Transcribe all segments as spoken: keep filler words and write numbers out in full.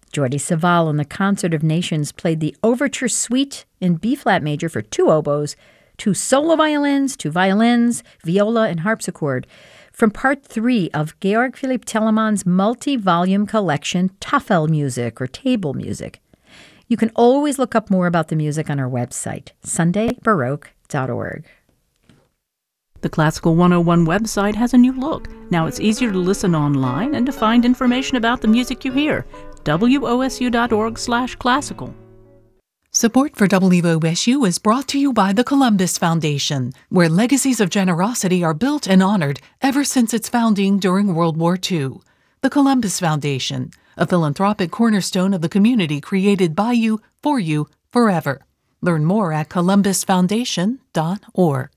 Jordi Savall and the Concert of Nations played the Overture Suite in B-flat major for two oboes, two solo violins, two violins, viola, and harpsichord from part three of Georg Philipp Telemann's multi-volume collection Tafel Music or Table Music. You can always look up more about the music on our website, sunday baroque dot org. The Classical one oh one website has a new look. Now it's easier to listen online and to find information about the music you hear. W O S U dot org slash classical. Support for W O S U is brought to you by the Columbus Foundation, where legacies of generosity are built and honored ever since its founding during World War Two. The Columbus Foundation, a philanthropic cornerstone of the community created by you, for you, forever. Learn more at columbus foundation dot org.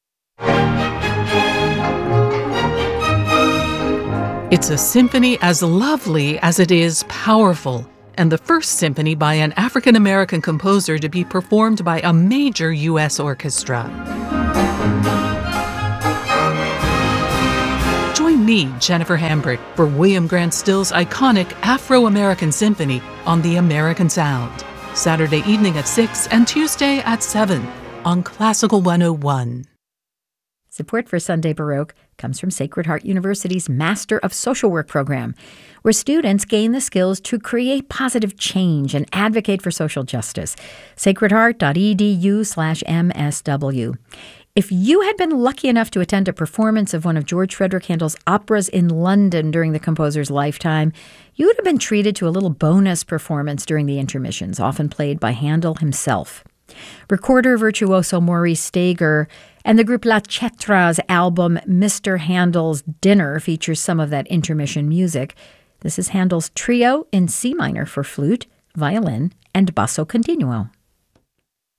It's a symphony as lovely as it is powerful, and the first symphony by an African-American composer to be performed by a major U S orchestra. Join me, Jennifer Hambrick, for William Grant Still's iconic Afro-American Symphony on The American Sound, Saturday evening at six and Tuesday at seven on Classical one oh one. Support for Sunday Baroque comes from Sacred Heart University's Master of Social Work program, where students gain the skills to create positive change and advocate for social justice. sacred heart dot e d u slash m s w. If you had been lucky enough to attend a performance of one of George Frederick Handel's operas in London during the composer's lifetime, you would have been treated to a little bonus performance during the intermissions, often played by Handel himself. Recorder virtuoso Maurice Stager and the group La Cetra's album Mister Handel's Dinner features some of that intermission music. This is Handel's Trio in C minor for flute, violin, and basso continuo.